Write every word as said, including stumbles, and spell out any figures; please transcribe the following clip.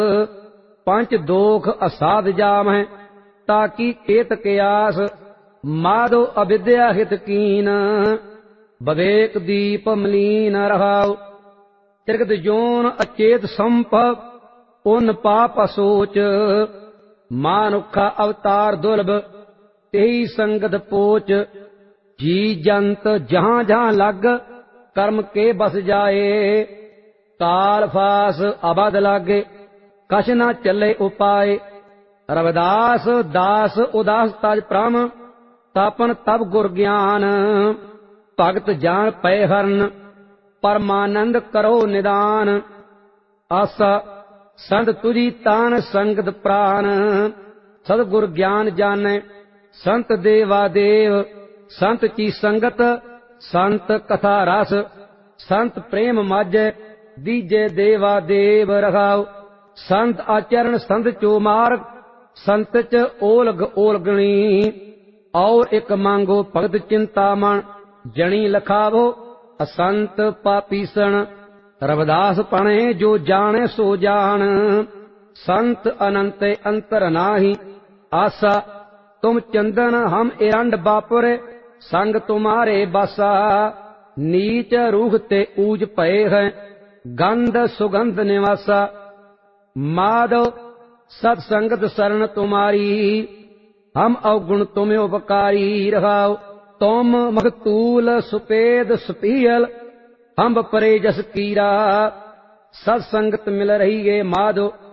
पंच दोख असाध जाम है ताकि केत कयास माधो अविद्या हित कीन बवेक दीप मलीन रहाओ। त्रिगत जोन अचेत संभव उन पाप असोच मानुखा अवतार दुर्लभ तेही संगत पोच। जी जंत जहां जहां लग कर्म के बस जाए काल फास अबद लागे कछ न चले उपाय। रविदास दास उदास तज प्रम तापन तब गुर ज्ञान भगत जान पै हरन परमानंद करो निदान। आसा संत तुझी तान संगत प्राण सतगुर ज्ञान जाने संत देवा देव। संत की संगत संत कथा रस संत प्रेम माजे दीजे देवा देव रखाओ। संत आचरण संत चो मार्ग संत च ओलग ओलगणी और एक मांगो भगत चिंतामण जनी लखावो। असंत पापीसण रविदास पणे जो जाने सो जान संत अनंत अंतर नाही। आसा तुम चंदन हम एरंड बापुर संग तुम्हारे बसा। नीच रूह ते ऊज पए हैं गंध सुगंध निवासा। माधव सत्संगत शरण तुम्हारी हम अवगुण तुम्हें उपकारी रहाओ। तुम मखतूल सुपेद सुपीयल हम परे जस कीरा सत्संगत मिल रही है माधो।